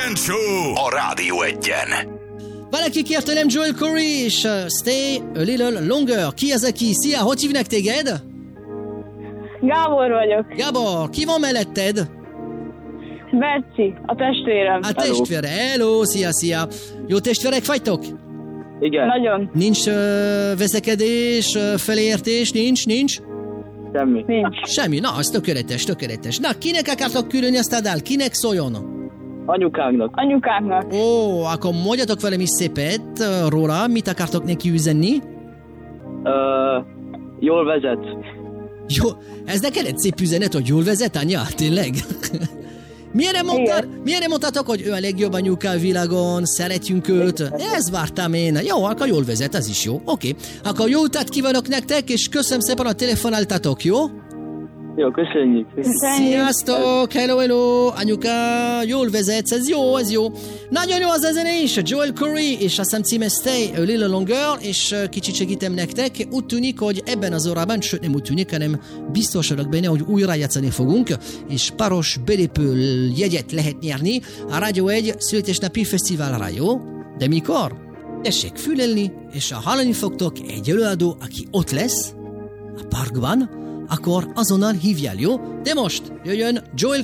Kejfejancsi Show a Rádió Egyen. Valaki kérte nem Joel Corey és Stay a Little Longer. Ki az, aki? Szia, hogy hívnak téged? Gábor vagyok. Gábor, ki van melletted? Berci, a testvérem. A testvére. Hello, szia. Jó testvérek vagytok? Igen. Nagyon. Nincs veszekedés, felértés, nincs? Semmi. Nincs. Semmi, na, az tökéletes. Na, kinek akartok küldeni azt a dal? Kinek szóljon? Anyukánknak. Ó, akkor mondjatok velem is szépet róla, mit akartok neki üzenni? Jól vezet. Jó, ez neked egy szép üzenet, hogy jól vezet, anya? Tényleg? Milyen mondtatok, hogy ő a legjobb anyuka a világon, szeretjünk őt? Ez vártam én. Jó, akkor jól vezet, az is jó. Oké. Akkor jó utat kívánok nektek, és köszönöm szépen, a telefonáltatok, jó? Jó, köszönjük. Sziasztok, hello, anyuka, jól vezetsz, ez jó. Nagyon jó az a zene is, Joel Corey, és azt hiszem címe Stay a Little Longer, és kicsit segítem nektek. Úgy tűnik, hogy ebben az órában, sőt nem úgy tűnik, hanem biztos vagyok benne, hogy újra játszani fogunk, és páros belépő jegyet lehet nyerni a Rádió 1 születésnapi fesztiválra, jó? De mikor? Tessék fülelni, és ha hallani fogtok egy előadó, aki ott lesz, a parkban, akkor azonnal hívjál, jó? De most jöjjön Joel